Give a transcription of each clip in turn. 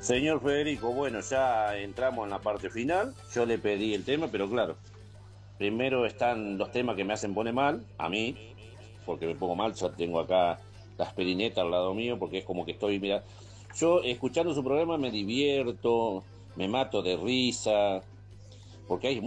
Señor Federico, bueno, ya entramos en la parte final. Yo le pedí el tema, pero claro, primero están los temas que me hacen poner mal, a mí, porque me pongo mal. Yo tengo acá la esperineta al lado mío, porque es como que estoy, mira, yo escuchando su programa me divierto, me mato de risa, porque hay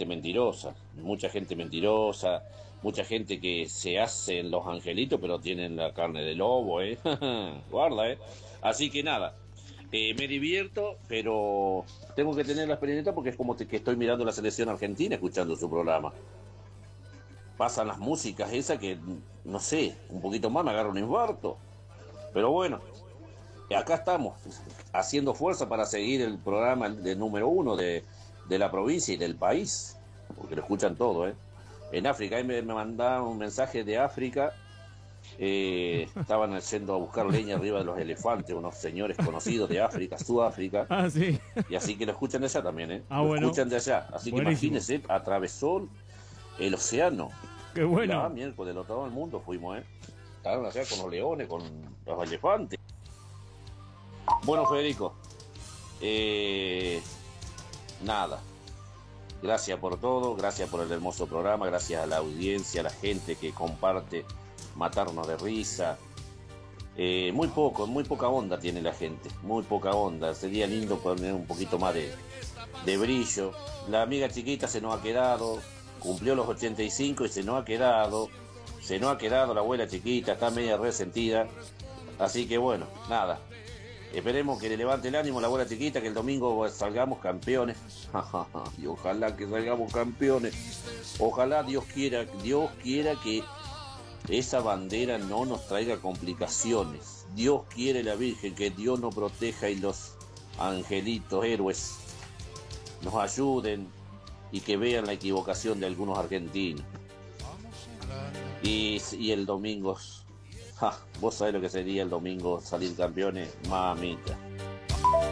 mucha gente mentirosa, mucha gente que se hacen los angelitos, pero tienen la carne de lobo, ¿eh? Guarda, ¿eh? Así que nada, me divierto, pero tengo que tener la experiencia porque es como que estoy mirando la selección argentina escuchando su programa. Pasan las músicas esas que, no sé, un poquito más me agarro un infarto. Pero bueno, acá estamos, haciendo fuerza para seguir el programa de número uno de la provincia y del país, porque lo escuchan todo, ¿eh? En África, ahí me mandaron un mensaje de África, estaban yendo a buscar leña arriba de los elefantes, unos señores conocidos de África, Sudáfrica, Ah, sí. y así que lo escuchan de allá también, ¿eh? Ah, Lo bueno. escuchan de allá, así que Buenísimo. imagínense, atravesó el océano. Qué La bueno. miércoles de todo el mundo fuimos, ¿eh? Estaban allá con los leones, con los elefantes. Bueno, Federico, eh, nada. Gracias por todo, gracias por el hermoso programa, gracias a la audiencia, a la gente que comparte matarnos de risa. Muy poca onda tiene la gente, muy poca onda. Sería lindo poner un poquito más de brillo. La amiga chiquita se nos ha quedado, cumplió los 85 y se nos ha quedado. Se nos ha quedado la abuela chiquita, está media resentida. Así que bueno, nada. Esperemos que le levante el ánimo a la abuela chiquita, que el domingo salgamos campeones. Y ojalá que salgamos campeones. Ojalá Dios quiera que esa bandera no nos traiga complicaciones. Dios quiere, la Virgen, que Dios nos proteja y los angelitos héroes nos ayuden y que vean la equivocación de algunos argentinos. Y el domingo, vos sabés lo que sería el domingo salir campeones, mamita.